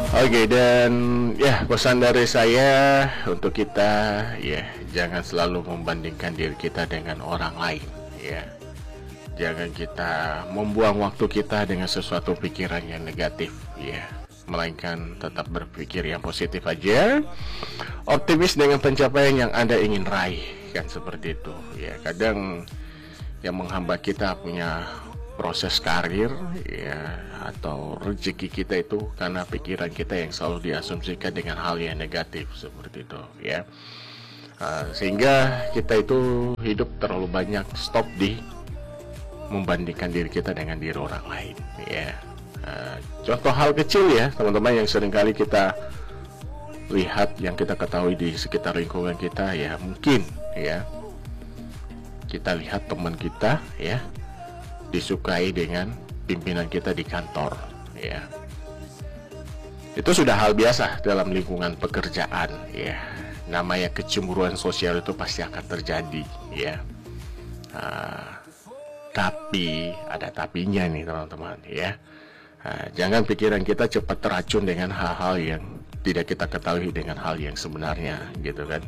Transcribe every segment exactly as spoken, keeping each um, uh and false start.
Oke, dan ya pesan dari saya untuk kita, ya jangan selalu membandingkan diri kita dengan orang lain, ya. Jangan kita membuang waktu kita dengan sesuatu pikiran yang negatif, ya. Melainkan tetap berpikir yang positif aja, optimis dengan pencapaian yang Anda ingin raih, kan seperti itu, ya. Kadang yang menghambat kita punya proses karir, ya, atau rezeki kita itu karena pikiran kita yang selalu diasumsikan dengan hal yang negatif seperti itu, ya. Uh, sehingga kita itu hidup terlalu banyak stop di membandingkan diri kita dengan diri orang lain, ya. Uh, contoh hal kecil ya teman-teman yang seringkali kita lihat, yang kita ketahui di sekitar lingkungan kita, ya mungkin ya kita lihat teman kita ya disukai dengan pimpinan kita di kantor, ya. Itu sudah hal biasa dalam lingkungan pekerjaan, ya. Namanya kecemburuan sosial itu pasti akan terjadi, ya. Nah, tapi ada tapinya nih teman-teman, ya. Nah, jangan pikiran kita cepat teracun dengan hal-hal yang tidak kita ketahui dengan hal yang sebenarnya, gitu kan.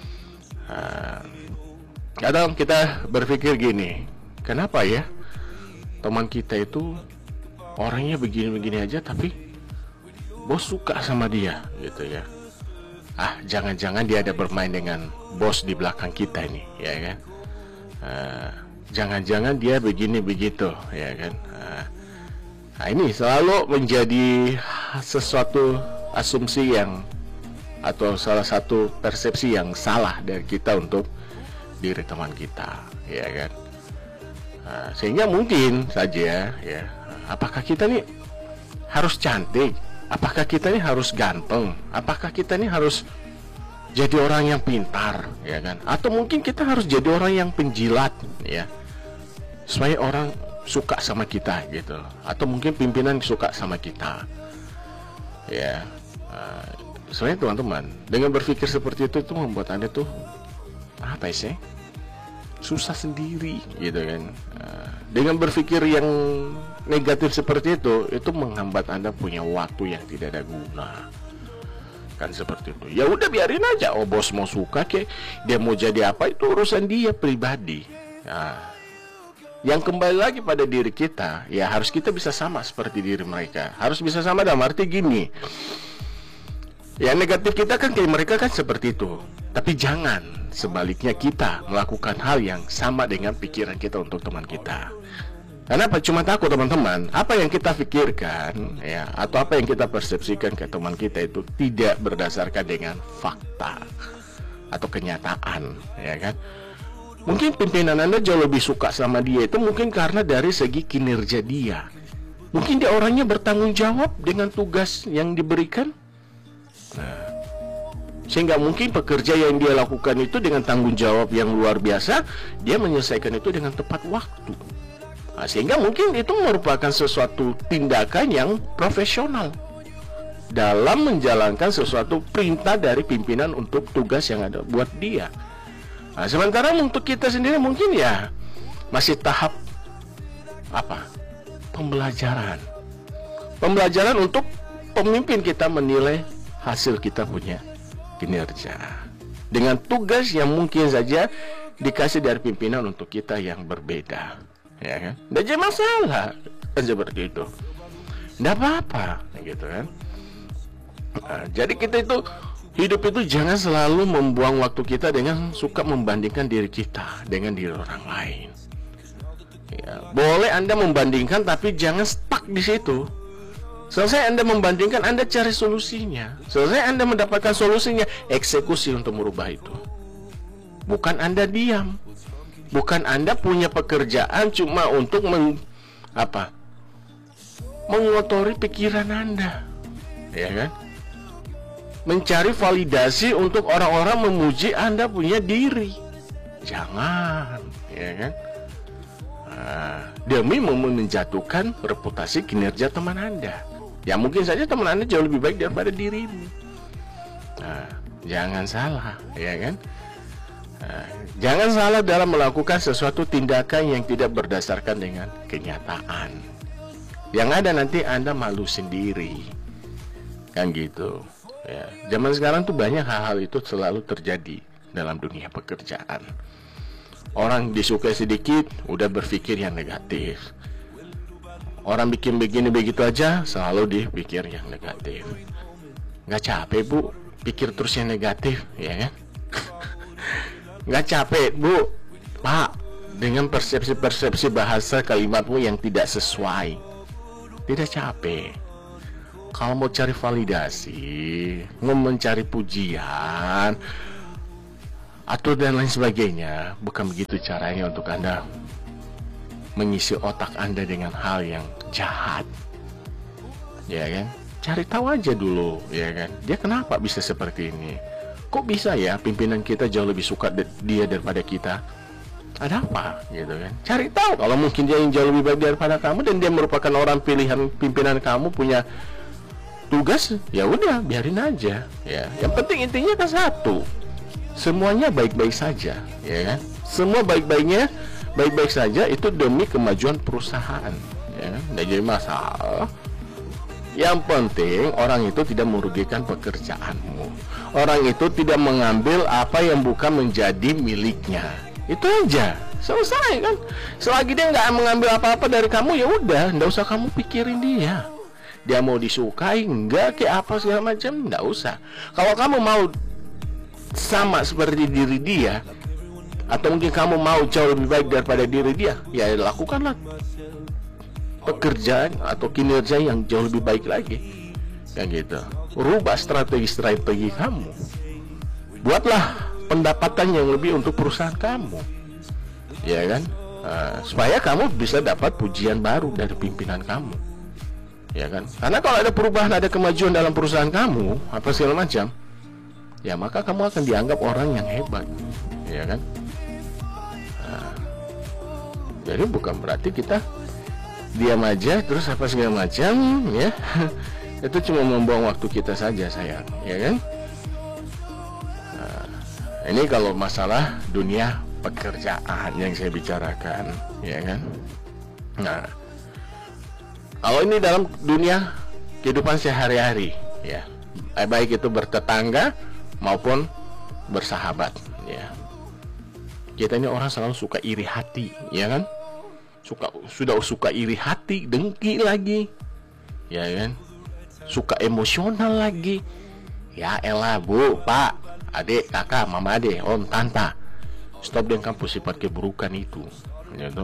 Nah, kadang kita berpikir gini, kenapa ya teman kita itu orangnya begini-begini aja tapi bos suka sama dia, gitu ya. Ah, jangan-jangan dia ada bermain dengan bos di belakang kita ini, ya kan. uh, Jangan-jangan dia begini begitu, ya kan. uh, Nah ini selalu menjadi sesuatu asumsi yang, atau salah satu persepsi yang salah dari kita untuk diri teman kita, ya kan. Nah, sehingga mungkin saja ya, apakah kita nih harus cantik, apakah kita nih harus ganteng, apakah kita nih harus jadi orang yang pintar, ya kan, atau mungkin kita harus jadi orang yang penjilat, ya, supaya orang suka sama kita gitu, atau mungkin pimpinan suka sama kita, ya. Nah, sebenarnya teman-teman, dengan berpikir seperti itu itu membuat Anda tuh apa sih, susah sendiri, gitu kan. Nah, dengan berpikir yang negatif seperti itu, itu menghambat Anda punya waktu yang tidak ada guna, kan seperti itu. Ya udah biarin aja, oh bos mau suka kek, dia mau jadi apa itu urusan dia pribadi. Nah, yang kembali lagi pada diri kita, ya harus kita bisa sama seperti diri mereka. Harus bisa sama dalam arti gini, ya negatif kita kan kayak mereka kan seperti itu. Tapi jangan sebaliknya kita melakukan hal yang sama dengan pikiran kita untuk teman kita. Karena apa? Cuma takut teman-teman, apa yang kita pikirkan ya, atau apa yang kita persepsikan ke teman kita itu tidak berdasarkan dengan fakta atau kenyataan, ya kan. Mungkin pimpinan Anda jauh lebih suka sama dia itu mungkin karena dari segi kinerja dia. Mungkin dia orangnya bertanggung jawab dengan tugas yang diberikan. Nah, sehingga mungkin pekerja yang dia lakukan itu dengan tanggung jawab yang luar biasa, dia menyelesaikan itu dengan tepat waktu. Nah, sehingga mungkin itu merupakan sesuatu tindakan yang profesional dalam menjalankan sesuatu perintah dari pimpinan untuk tugas yang ada buat dia. Nah, sementara untuk kita sendiri mungkin ya masih tahap apa? Pembelajaran. Pembelajaran untuk pemimpin kita menilai hasil kita punya kinerja dengan tugas yang mungkin saja dikasih dari pimpinan untuk kita yang berbeda, ya kan. Tidak jadi masalah kan seperti itu, tidak apa-apa, gitu kan. Nah, jadi kita itu hidup itu jangan selalu membuang waktu kita dengan suka membandingkan diri kita dengan diri orang lain. Ya, boleh Anda membandingkan, tapi jangan stuck di situ. Selesai Anda membandingkan, Anda cari solusinya. Selesai Anda mendapatkan solusinya, eksekusi untuk merubah itu. Bukan Anda diam. Bukan Anda punya pekerjaan cuma untuk men, apa? mengotori pikiran Anda, ya kan? Mencari validasi untuk orang-orang memuji Anda punya diri. Jangan, ya kan? Nah, demi menjatuhkan reputasi kinerja teman Anda. Ya mungkin saja teman Anda jauh lebih baik daripada dirimu. Nah, jangan salah, ya kan? Nah, jangan salah dalam melakukan sesuatu tindakan yang tidak berdasarkan dengan kenyataan. Yang ada nanti Anda malu sendiri. kan gitu ya. Zaman sekarang tuh banyak hal-hal itu selalu terjadi dalam dunia pekerjaan. Orang disukai sedikit udah berpikir yang negatif, orang bikin begini begitu aja selalu dipikir yang negatif. Nggak capek bu pikir terus yang negatif, ya kan? Nggak capek bu pak dengan persepsi-persepsi bahasa kalimatmu yang tidak sesuai? Tidak capek. Kalau mau cari validasi, mau mencari pujian atau dan lain sebagainya, bukan begitu caranya untuk Anda mengisi otak Anda dengan hal yang jahat, ya kan? Cari tahu aja dulu, ya kan? Dia kenapa bisa seperti ini? Kok bisa ya pimpinan kita jauh lebih suka dia daripada kita? Ada apa gitu kan? Cari tahu. Kalau mungkin dia yang jauh lebih baik daripada kamu dan dia merupakan orang pilihan pimpinan kamu, punya tugas, ya udah biarin aja ya. Yang penting intinya kan satu, semuanya baik-baik saja, ya kan? Semua baik-baiknya baik-baik saja itu demi kemajuan perusahaan, ya kan? Nggak jadi masalah. Yang penting orang itu tidak merugikan pekerjaanmu, orang itu tidak mengambil apa yang bukan menjadi miliknya. Itu aja, selesai kan? Selagi dia nggak mengambil apa-apa dari kamu, ya udah, nggak usah kamu pikirin dia. Dia mau disukai enggak kayak apa segala macam, nggak usah. Kalau kamu mau sama seperti diri dia, atau mungkin kamu mau jauh lebih baik daripada diri dia, ya lakukanlah pekerjaan atau kinerja yang jauh lebih baik lagi, kan gitu. Rubah strategi-strategi kamu, buatlah pendapatan yang lebih untuk perusahaan kamu, ya kan? Uh, supaya kamu bisa dapat pujian baru dari pimpinan kamu, ya kan? Karena kalau ada perubahan, ada kemajuan dalam perusahaan kamu, apa segala macam, ya maka kamu akan dianggap orang yang hebat, ya kan? Nah, jadi bukan berarti kita diam aja terus apa segala macam, ya. Itu cuma membuang waktu kita saja, sayang, ya kan? Nah, ini kalau masalah dunia pekerjaan yang saya bicarakan, ya kan? Nah, kalau ini dalam dunia kehidupan sehari-hari, ya, baik itu bertetangga maupun bersahabat, ya. Kita ini orang selalu suka iri hati, ya kan? Suka sudah suka iri hati, dengki lagi, ya kan? Suka emosional lagi. Ya elah bu, pak, adik, kakak, mama, adik, om, tanta, stop dengan kamu sifat keburukan itu, ya toh.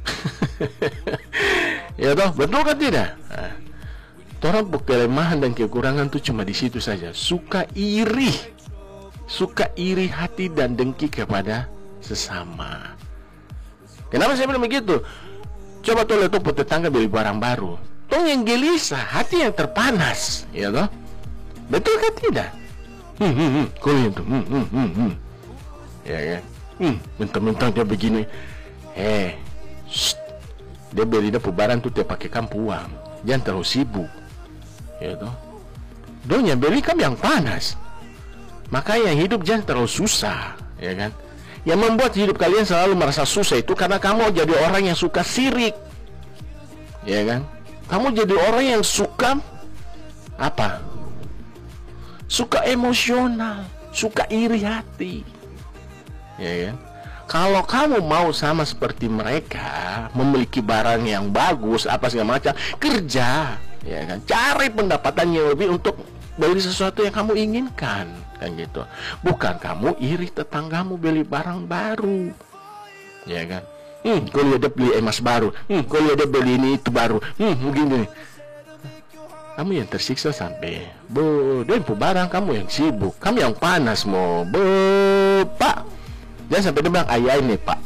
Ya toh, betul kan tidak? Nah, orang kelemahan dan kekurangan tuh cuma di situ saja. Suka iri, suka iri hati dan dengki kepada sesama. Kenapa saya bilang begitu? Coba tuh lihat tuh tetangga beli barang baru, tuh yang gelisah, hati yang terpanas, ya toh. Betul kan tidak? Hmm, hmm, hmm, kuliah tuh, hmm, hmm, hmm, hmm. Ya kan? Hmm, mentang-mentang dia begini, eh, shh. Dia beli dia barang tuh dia pakai kamu uang, jangan terlalu sibuk, ya toh. Donya beli kamu yang panas, maka yang hidup jangan terlalu susah, ya kan? Yang membuat hidup kalian selalu merasa susah itu karena kamu jadi orang yang suka sirik, ya kan? Kamu jadi orang yang suka apa? Suka emosional, suka iri hati, ya kan? Kalau kamu mau sama seperti mereka, memiliki barang yang bagus, apa segala macam, kerja, ya kan? Cari pendapatan yang lebih untuk beli sesuatu yang kamu inginkan, kan gitu. Bukan kamu iri tetanggamu beli barang baru, ya kan? Hmm, kau lihat dia beli emas baru, hmm, kau lihat dia beli ini itu baru, hmm, begini. Kamu yang tersiksa sampai, bu, dia barang kamu yang sibuk, kamu yang panas mau, bu, pak. Jangan sampai dia bilang ayah ini pak.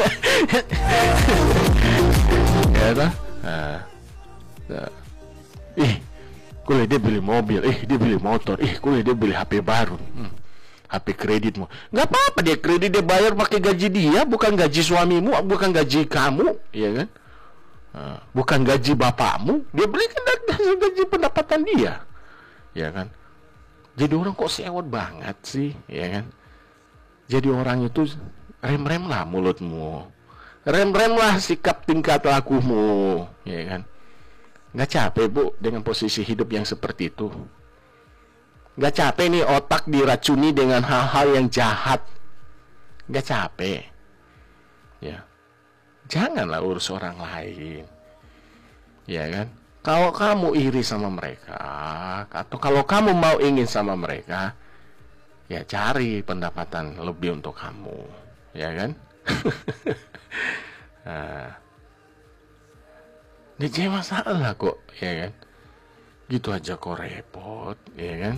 Ya kan? Nah, nah. Ih, kuliah dia beli mobil, ih dia beli motor, ih kuliah dia beli H P baru, hmm, H P kredit mau. Nggak apa-apa dia kredit, dia bayar pakai gaji dia, bukan gaji suamimu, bukan gaji kamu, ya kan? Nah, bukan gaji bapakmu, dia belikan dari gaji pendapatan dia, ya kan? Jadi orang kok sewot banget sih, ya kan? Jadi orang itu rem-rem lah mulutmu, rem-rem lah sikap tingkat lakumu, ya kan? Nggak capek bu dengan posisi hidup yang seperti itu, Gak capek nih otak diracuni dengan hal-hal yang jahat? Gak capek? Ya, janganlah urus orang lain. Ya kan? Kalau kamu iri sama mereka, atau kalau kamu mau ingin sama mereka, ya cari pendapatan lebih untuk kamu. Ya kan? Nah, ini jadi masalah kok, ya kan? Gitu aja kok repot, ya kan?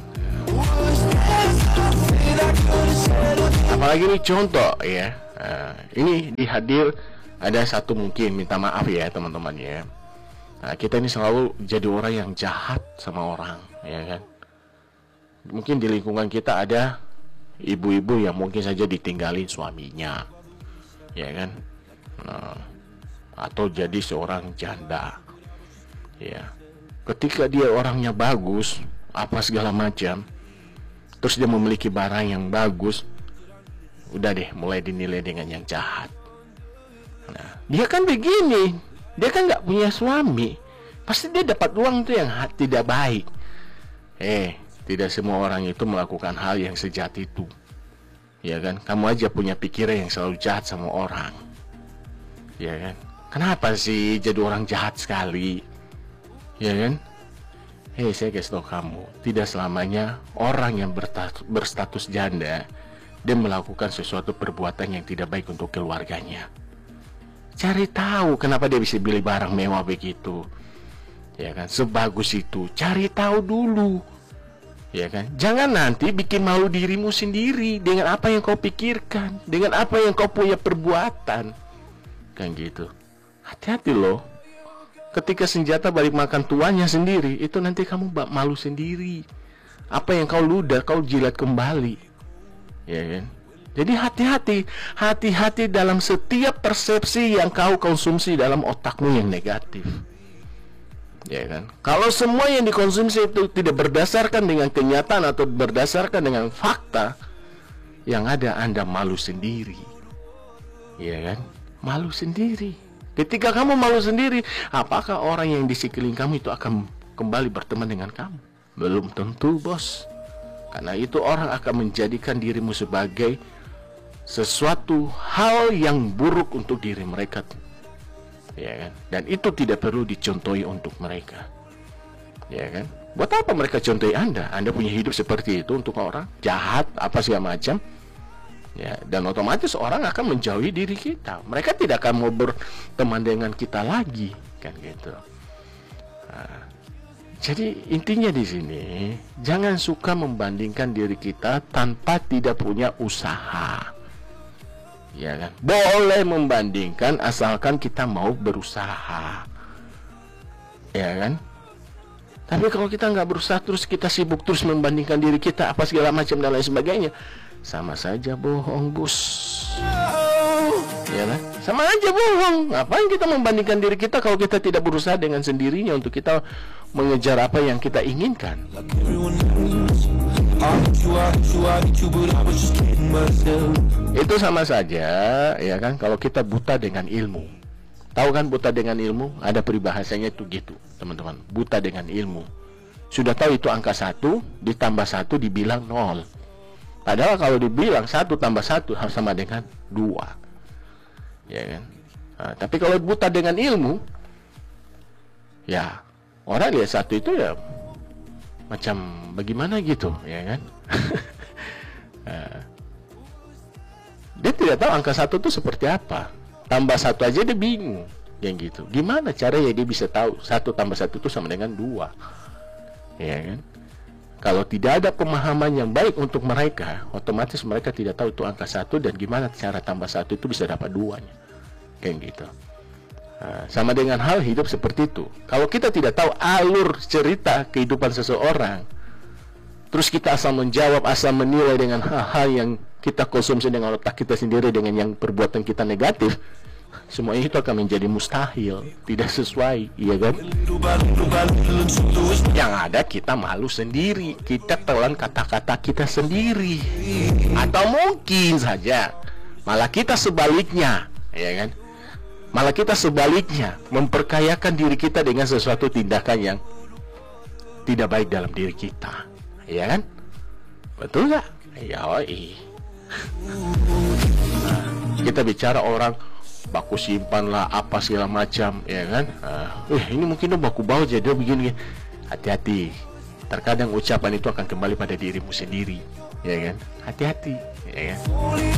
Apalagi ini contoh, ya. Nah, ini dihadir ada satu mungkin minta maaf ya teman-teman ya. Nah, kita ini selalu jadi orang yang jahat sama orang, ya kan? Mungkin di lingkungan kita ada ibu-ibu yang mungkin saja ditinggalin suaminya, ya kan? Nah, atau jadi seorang janda, ya. Ketika dia orangnya bagus, apa segala macam, terus dia memiliki barang yang bagus, udah deh mulai dinilai dengan yang jahat. Nah, dia kan begini. Dia kan nggak punya suami, pasti dia dapat uang itu yang tidak baik. Eh, tidak semua orang itu melakukan hal yang sejahat itu, ya kan? Kamu aja punya pikiran yang selalu jahat sama orang, ya kan? Kenapa sih jadi orang jahat sekali, ya kan? Hei, saya kasih tau kamu, tidak selamanya orang yang berstatus janda dia melakukan sesuatu perbuatan yang tidak baik untuk keluarganya. Cari tahu kenapa dia bisa beli barang mewah begitu, ya kan, sebagus itu. Cari tahu dulu, ya kan. Jangan nanti bikin malu dirimu sendiri dengan apa yang kau pikirkan, dengan apa yang kau punya perbuatan, kan gitu. Hati-hati loh, ketika senjata balik makan tuannya sendiri, itu nanti kamu malu sendiri. Apa yang kau ludah, kau jilat kembali, ya kan. Jadi hati-hati, hati-hati dalam setiap persepsi yang kau konsumsi dalam otakmu yang negatif, ya kan. Kalau semua yang dikonsumsi itu tidak berdasarkan dengan kenyataan atau berdasarkan dengan fakta, yang ada Anda malu sendiri, ya kan, malu sendiri. Ketika kamu malu sendiri, apakah orang yang di sekeliling kamu itu akan kembali berteman dengan kamu? Belum tentu, bos. Karena itu orang akan menjadikan dirimu sebagai sesuatu hal yang buruk untuk diri mereka, ya kan? Dan itu tidak perlu dicontohi untuk mereka, ya kan? Buat apa mereka contohi Anda? Anda punya hidup seperti itu untuk orang jahat apa segala macam, ya. Dan otomatis orang akan menjauhi diri kita. Mereka tidak akan mau berteman dengan kita lagi, kan gitu. Nah, jadi intinya di sini, jangan suka membandingkan diri kita tanpa tidak punya usaha. Ya kan? Boleh membandingkan asalkan kita mau berusaha, ya kan? Tapi kalau kita nggak berusaha terus kita sibuk terus membandingkan diri kita apa segala macam dan lain sebagainya, sama saja bohong, bos. Ya kan? Sama aja bohong. Ngapain kita membandingkan diri kita kalau kita tidak berusaha dengan sendirinya untuk kita mengejar apa yang kita inginkan? Itu sama saja, ya kan, kalau kita buta dengan ilmu. Tahu kan buta dengan ilmu? Ada peribahasanya itu gitu, teman-teman. Buta dengan ilmu. Sudah tahu itu angka satu, ditambah satu dibilang nol. Padahal kalau dibilang satu tambah satu sama dengan dua, ya kan? Nah, tapi kalau buta dengan ilmu, ya orang lihat satu itu ya macam bagaimana gitu, ya kan? Nah, dia tidak tahu angka satu itu seperti apa. Tambah satu aja dia bingung, yang gitu. Gimana caranya dia bisa tahu satu tambah satu itu sama dengan dua, ya kan? Kalau tidak ada pemahaman yang baik untuk mereka, otomatis mereka tidak tahu itu angka satu dan gimana cara tambah satu itu bisa dapat duanya, kayak gitu. Nah, sama dengan hal hidup seperti itu. Kalau kita tidak tahu alur cerita kehidupan seseorang, terus kita asal menjawab, asal menilai dengan hal-hal yang kita konsumsi dengan otak kita sendiri, dengan yang perbuatan kita negatif, semuanya itu akan menjadi mustahil, tidak sesuai, iya kan? Yang ada kita malu sendiri, kita telan kata-kata kita sendiri, atau mungkin saja malah kita sebaliknya, ya kan? Malah kita sebaliknya memperkayakan diri kita dengan sesuatu tindakan yang tidak baik dalam diri kita, ya kan? Betul nggak? Ya, nah, kita bicara orang baku simpan lah apa segala macam, ya kan? Uh, eh ini mungkin udah baku bawa jadi begini. Hati-hati. Terkadang ucapan itu akan kembali pada dirimu sendiri, ya kan? Hati-hati, ya kan?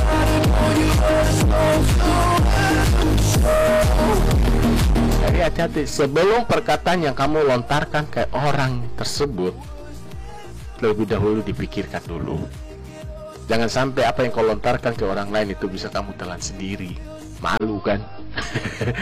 Jadi hati-hati sebelum perkataan yang kamu lontarkan ke orang tersebut, lebih dahulu dipikirkan dulu. Jangan sampai apa yang kau lontarkan ke orang lain itu bisa kamu telan sendiri. Malu kan?